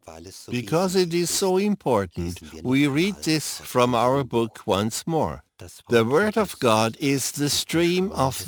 Because it is so important, we read this from our book once more. The Word of God is the stream of